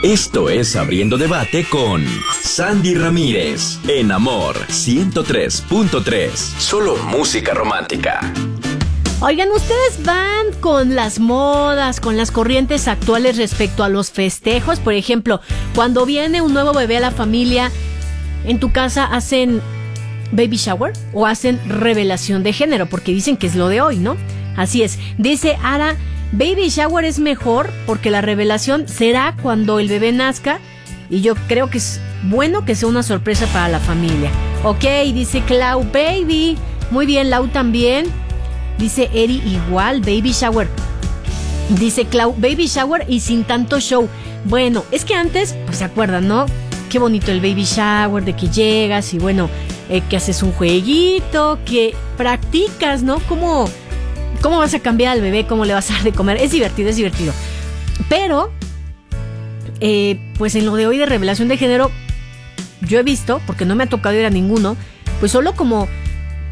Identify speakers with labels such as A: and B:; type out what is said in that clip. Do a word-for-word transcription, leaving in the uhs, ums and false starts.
A: Esto es Abriendo Debate con Sandy Ramírez, en Amor ciento tres punto tres. Solo música romántica.
B: Oigan, ¿ustedes van con las modas, con las corrientes actuales respecto a los festejos? Por ejemplo, cuando viene un nuevo bebé a la familia, ¿en tu casa hacen baby shower o hacen revelación de género? Porque dicen que es lo de hoy, ¿no? Así es. Dice Ara, baby shower es mejor porque la revelación será cuando el bebé nazca y yo creo que es bueno que sea una sorpresa para la familia. Ok, dice Clau, baby. Muy bien, Lau también. Dice Eri, igual, baby shower. Dice Clau, baby shower y sin tanto show. Bueno, es que antes, pues se acuerdan, ¿no? Qué bonito el baby shower, de que llegas y bueno, eh, que haces un jueguito, que practicas, ¿no? ¿Cómo, cómo vas a cambiar al bebé? ¿Cómo le vas a dar de comer? Es divertido, es divertido. Pero, eh, pues en lo de hoy de revelación de género, yo he visto, porque no me ha tocado ir a ninguno, pues solo como